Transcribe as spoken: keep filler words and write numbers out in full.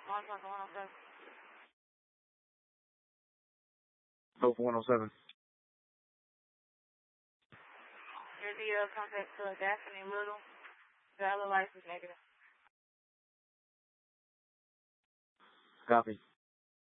one oh seven. Go for one oh seven. Here's the uh, contact to uh, Daphne Little. Driver license negative. Copy.